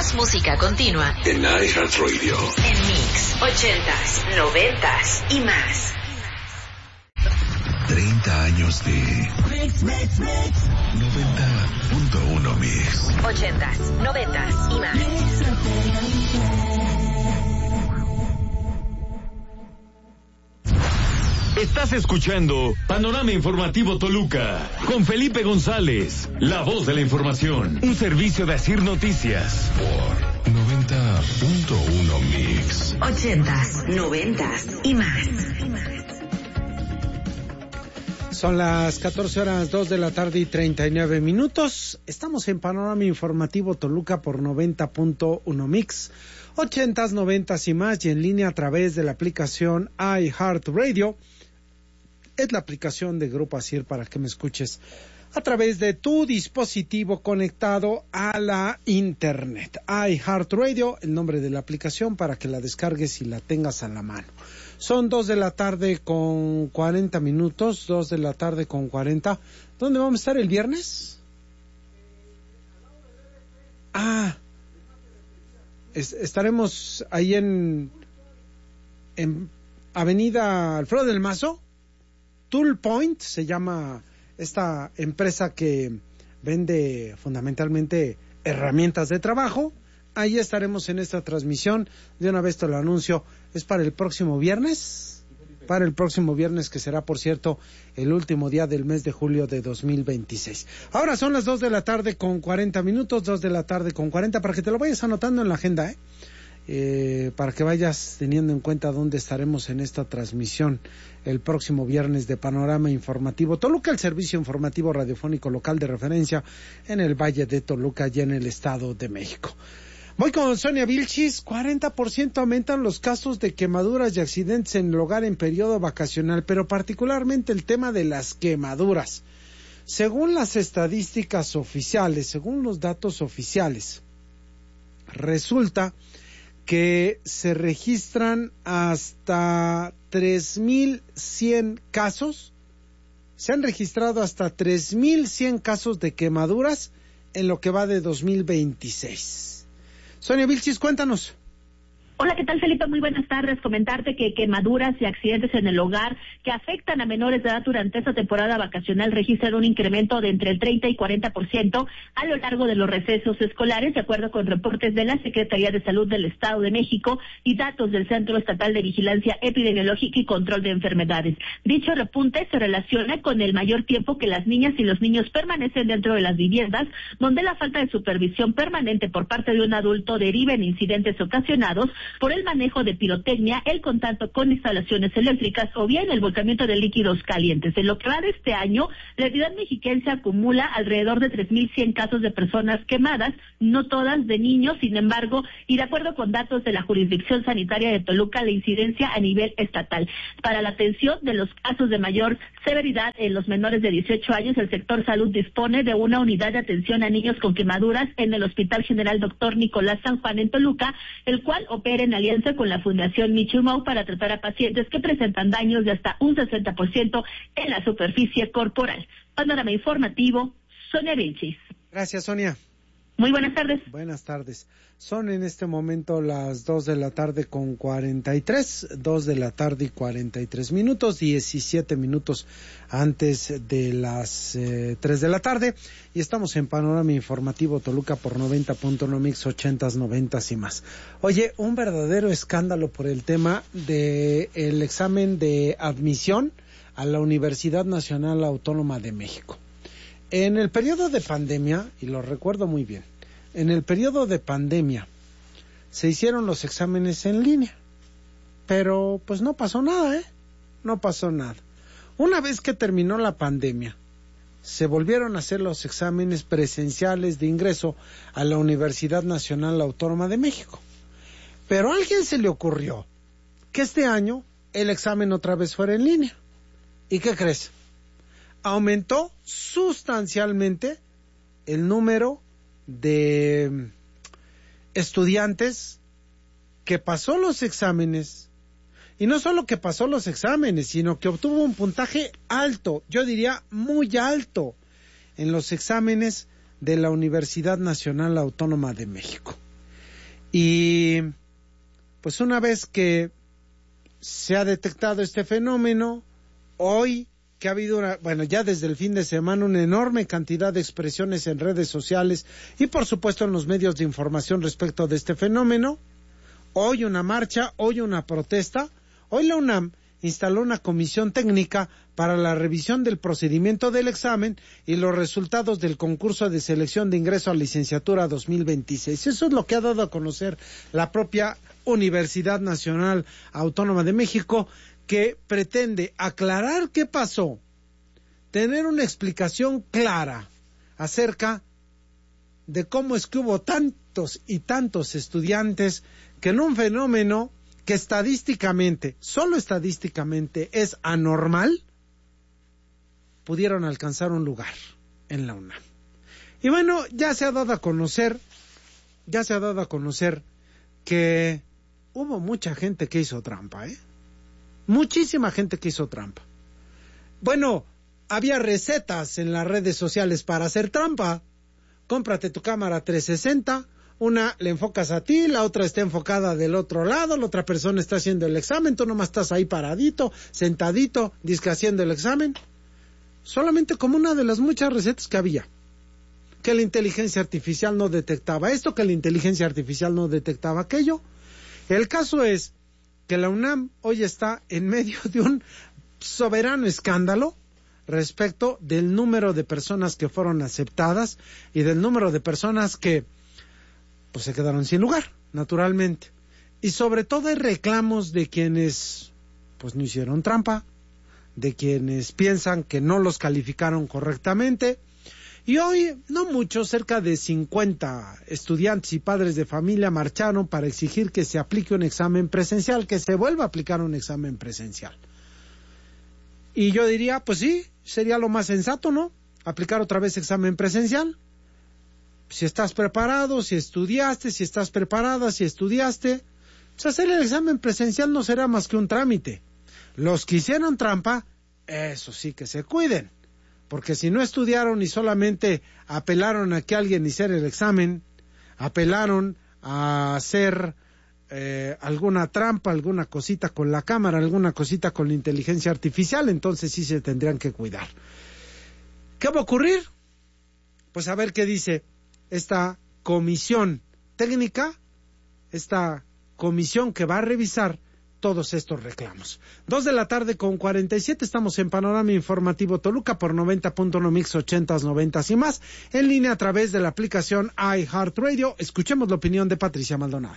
Más música continua en iHeartRadio. En Mix, 80s, 90s y más. 30 años de 90.1 Mix. 80s, 90s y más. Estás escuchando Panorama Informativo Toluca con Felipe González, la voz de la información, un servicio de Asir Noticias Por 90.1 Mix. 80s, 90s y más. Son las 14:02 de la tarde y 39 minutos. Estamos en Panorama Informativo Toluca por 90.1 Mix. 80s, 90s y más, y en línea a través de la aplicación iHeartRadio. Es la aplicación de Grupo Asir para que me escuches a través de tu dispositivo conectado a la internet. iHeartRadio, el nombre de la aplicación para que la descargues y la tengas a la mano. Son 2 de la tarde con 40 minutos, 2 de la tarde con 40. ¿Dónde vamos a estar el viernes? Estaremos ahí en Avenida Alfredo del Mazo. Tool Point se llama esta empresa que vende fundamentalmente herramientas de trabajo. Ahí estaremos en esta transmisión. De una vez te lo anuncio, es para el próximo viernes. Para el próximo viernes, que será, por cierto, el último día del mes de julio de 2026. Ahora son las 2 de la tarde con 40 minutos, 2 de la tarde con 40, para que te lo vayas anotando en la agenda, para que vayas teniendo en cuenta dónde estaremos en esta transmisión el próximo viernes de Panorama Informativo Toluca, el servicio informativo radiofónico local de referencia en el Valle de Toluca y en el Estado de México. Voy con Sonia Vilchis. 40% aumentan los casos de quemaduras y accidentes en el hogar en periodo vacacional, pero particularmente el tema de las quemaduras. Según las estadísticas oficiales, según los datos oficiales, resulta que se registran hasta 3,100 casos. Se han registrado hasta 3,100 casos de quemaduras en lo que va de 2026. Sonia Vilchis, cuéntanos. Hola, ¿qué tal, Felipe? Muy buenas tardes. Comentarte que quemaduras y accidentes en el hogar que afectan a menores de edad durante esta temporada vacacional registran un incremento de entre el 30 y 40% a lo largo de los recesos escolares, de acuerdo con reportes de la Secretaría de Salud del Estado de México y datos del Centro Estatal de Vigilancia Epidemiológica y Control de Enfermedades. Dicho repunte se relaciona con el mayor tiempo que las niñas y los niños permanecen dentro de las viviendas, donde la falta de supervisión permanente por parte de un adulto deriva en incidentes ocasionados por el manejo de pirotecnia, el contacto con instalaciones eléctricas o bien el volcamiento de líquidos calientes. En lo que va de este año, la entidad mexiquense acumula alrededor de 3,100 casos de personas quemadas, no todas de niños, sin embargo, y de acuerdo con datos de la jurisdicción sanitaria de Toluca, la incidencia a nivel estatal. Para la atención de los casos de mayor severidad en los menores de 18 años, el sector salud dispone de una unidad de atención a niños con quemaduras en el Hospital General Dr. Nicolás San Juan en Toluca, el cual opera en alianza con la Fundación Michumau para tratar a pacientes que presentan daños de hasta un 60% en la superficie corporal. Panorama Informativo, Sonia Vilchis. Gracias, Sonia. Muy buenas tardes. Buenas tardes. Son en este momento las 2 de la tarde con 43, 2 de la tarde y 43 minutos, 17 minutos antes de las 3 de la tarde, y estamos en Panorama Informativo Toluca por 90.1 Mix, 80s, 90s y más. Oye, un verdadero escándalo por el tema del examen de admisión a la Universidad Nacional Autónoma de México. En el periodo de pandemia, y lo recuerdo muy bien, en el periodo de pandemia se hicieron los exámenes en línea, pero pues no pasó nada, no pasó nada. Una vez que terminó la pandemia, se volvieron a hacer los exámenes presenciales de ingreso a la Universidad Nacional Autónoma de México. Pero a alguien se le ocurrió que este año el examen otra vez fuera en línea. ¿Y qué crees? Aumentó sustancialmente el número de estudiantes que pasó los exámenes, y no solo que pasó los exámenes, sino que obtuvo un puntaje alto, yo diría muy alto, en los exámenes de la Universidad Nacional Autónoma de México. Y pues una vez que se ha detectado este fenómeno, hoy que ha habido ya desde el fin de semana una enorme cantidad de expresiones en redes sociales y por supuesto en los medios de información respecto de este fenómeno, hoy una marcha, hoy una protesta, hoy la UNAM instaló una comisión técnica para la revisión del procedimiento del examen y los resultados del concurso de selección de ingreso a licenciatura 2026. Eso es lo que ha dado a conocer la propia Universidad Nacional Autónoma de México, que pretende aclarar qué pasó, tener una explicación clara acerca de cómo es que hubo tantos y tantos estudiantes que en un fenómeno que estadísticamente, solo estadísticamente, es anormal, pudieron alcanzar un lugar en la UNAM. Y bueno, ya se ha dado a conocer que hubo mucha gente que hizo trampa, muchísima gente que hizo trampa. Bueno, había recetas en las redes sociales para hacer trampa. Cómprate tu cámara 360, una le enfocas a ti, la otra está enfocada del otro lado, la otra persona está haciendo el examen, tú nomás estás ahí paradito, sentadito, dizque haciendo el examen. Solamente como una de las muchas recetas que había. Que la inteligencia artificial no detectaba esto, que la inteligencia artificial no detectaba aquello. El caso es que la UNAM hoy está en medio de un soberano escándalo respecto del número de personas que fueron aceptadas y del número de personas que pues se quedaron sin lugar, naturalmente. Y sobre todo hay reclamos de quienes pues no hicieron trampa, de quienes piensan que no los calificaron correctamente. Y hoy, no mucho, cerca de 50 estudiantes y padres de familia marcharon para exigir que se aplique un examen presencial, que se vuelva a aplicar un examen presencial. Y yo diría, pues sí, sería lo más sensato, ¿no? Aplicar otra vez examen presencial. Si estás preparado, si estudiaste, si estás preparada, si estudiaste, pues hacer el examen presencial no será más que un trámite. Los que hicieron trampa, eso sí que se cuiden. Porque si no estudiaron y solamente apelaron a que alguien hiciera el examen, apelaron a hacer alguna trampa, alguna cosita con la cámara, alguna cosita con la inteligencia artificial, entonces sí se tendrían que cuidar. ¿Qué va a ocurrir? Pues a ver qué dice esta comisión técnica, esta comisión que va a revisar todos estos reclamos. 2:47 p.m, estamos en Panorama Informativo Toluca por 90.1 Mix 80s, 90s y más, en línea a través de la aplicación iHeartRadio. Escuchemos la opinión de Patricia Maldonado.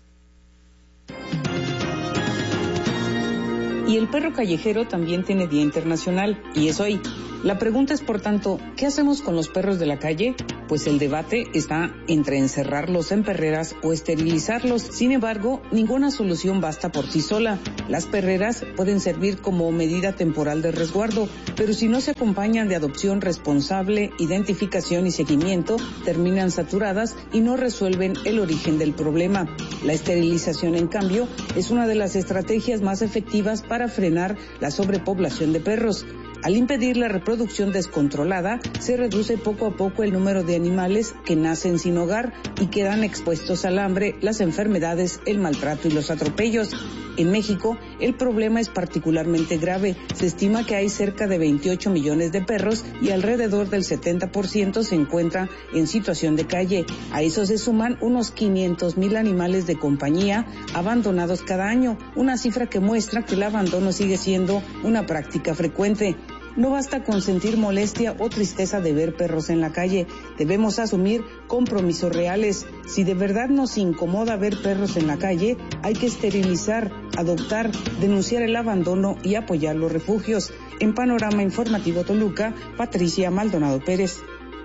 Y el perro callejero también tiene Día Internacional, y es hoy. La pregunta es, por tanto, ¿qué hacemos con los perros de la calle? Pues el debate está entre encerrarlos en perreras o esterilizarlos. Sin embargo, ninguna solución basta por sí sola. Las perreras pueden servir como medida temporal de resguardo, pero si no se acompañan de adopción responsable, identificación y seguimiento, terminan saturadas y no resuelven el origen del problema. La esterilización, en cambio, es una de las estrategias más efectivas para frenar la sobrepoblación de perros. Al impedir la reproducción descontrolada, se reduce poco a poco el número de animales que nacen sin hogar y quedan expuestos al hambre, las enfermedades, el maltrato y los atropellos. En México, el problema es particularmente grave. Se estima que hay cerca de 28 millones de perros y alrededor del 70% se encuentra en situación de calle. A eso se suman unos 500,000 animales de compañía abandonados cada año, una cifra que muestra que el abandono sigue siendo una práctica frecuente. No basta con sentir molestia o tristeza de ver perros en la calle. Debemos asumir compromisos reales. Si de verdad nos incomoda ver perros en la calle, hay que esterilizar, adoptar, denunciar el abandono y apoyar los refugios. En Panorama Informativo Toluca, Patricia Maldonado Pérez.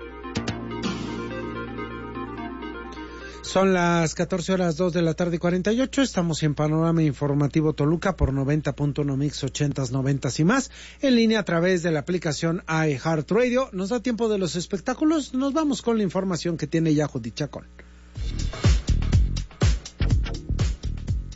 Son las 14:02 p.m. Estamos en Panorama Informativo Toluca por 90.1 Mix 80s, 90s y más, en línea a través de la aplicación iHeartRadio. Nos da tiempo de los espectáculos. Nos vamos con la información que tiene ya Judith Chacón.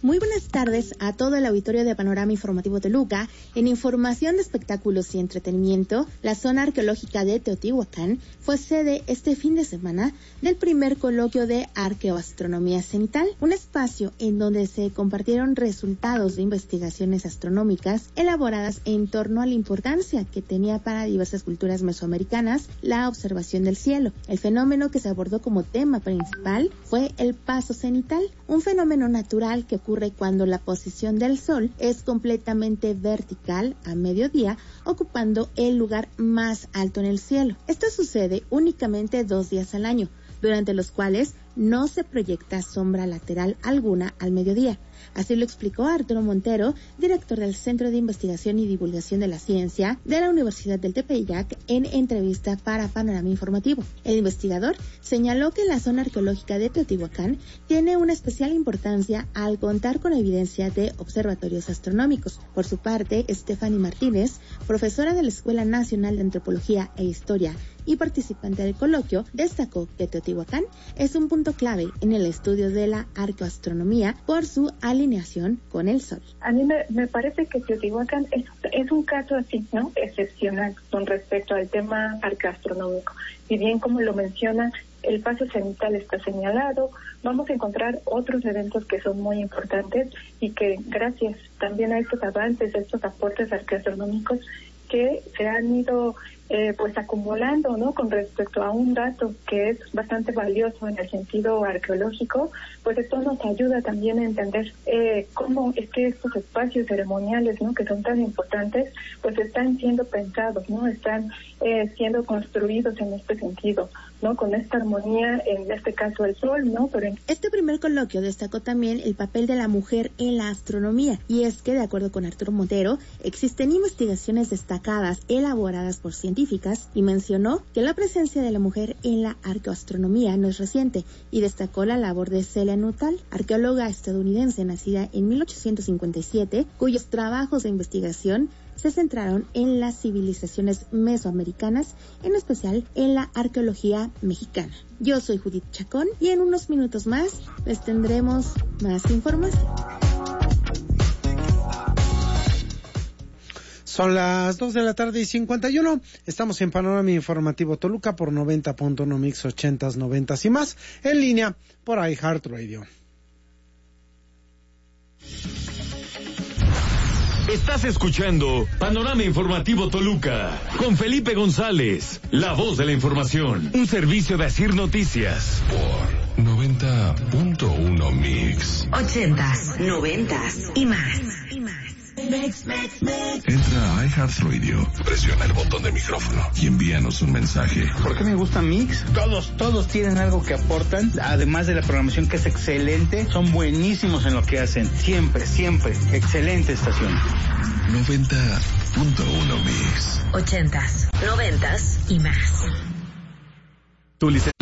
Muy buenas tardes a todo el auditorio de Panorama Informativo Toluca. En información de espectáculos y entretenimiento, la zona arqueológica de Teotihuacán fue sede este fin de semana del primer coloquio de arqueoastronomía cenital, un espacio en donde se compartieron resultados de investigaciones astronómicas elaboradas en torno a la importancia que tenía para diversas culturas mesoamericanas la observación del cielo. El fenómeno que se abordó como tema principal fue el paso cenital, un fenómeno natural que ocurre cuando la posición del Sol es completamente vertical a mediodía, ocupando el lugar más alto en el cielo. Esto sucede únicamente 2 días al año, durante los cuales no se proyecta sombra lateral alguna al mediodía. Así lo explicó Arturo Montero, director del Centro de Investigación y Divulgación de la Ciencia de la Universidad del Tepeyac, en entrevista para Panorama Informativo. El investigador señaló que la zona arqueológica de Teotihuacán tiene una especial importancia al contar con evidencia de observatorios astronómicos. Por su parte, Stephanie Martínez, profesora de la Escuela Nacional de Antropología e Historia y participante del coloquio, destacó que Teotihuacán es un punto clave en el estudio de la arqueoastronomía por su alineación con el Sol. A mí me parece que Teotihuacán es un caso así, ¿no? Excepcional con respecto al tema arqueoastronómico. Y bien, como lo menciona, el paso cenital está señalado. Vamos a encontrar otros eventos que son muy importantes y que gracias también a estos avances, a estos aportes arqueoastronómicos que se han ido pues acumulando, ¿no? Con respecto a un dato que es bastante valioso en el sentido arqueológico, pues esto nos ayuda también a entender cómo es que estos espacios ceremoniales, ¿no? Que son tan importantes, pues están siendo pensados, ¿no? Están siendo construidos en este sentido, ¿no? Con esta armonía, en este caso el Sol, ¿no? Este primer coloquio destacó también el papel de la mujer en la astronomía, y es que, de acuerdo con Arturo Montero, existen investigaciones destacadas elaboradas por científicas, y mencionó que la presencia de la mujer en la arqueoastronomía no es reciente, y destacó la labor de Celia Nuttall, arqueóloga estadounidense nacida en 1857, cuyos trabajos de investigación se centraron en las civilizaciones mesoamericanas, en especial en la arqueología mexicana. Yo soy Judith Chacón y en unos minutos más les tendremos más información. Son las 2:51 p.m. Estamos en Panorama Informativo Toluca por 90.1 Mix 80s, 90s y más, en línea por iHeartRadio. Estás escuchando Panorama Informativo Toluca con Felipe González, la voz de la información, un servicio de Asir Noticias por 90.1 Mix 80s, 90s y más. Entra a iHeartRadio, presiona el botón de micrófono y envíanos un mensaje. ¿Por qué me gusta Mix? Todos tienen algo que aportan, además de la programación que es excelente, son buenísimos en lo que hacen, siempre, excelente estación. 90.1 Mix 80s, 90s y más. Tu licencia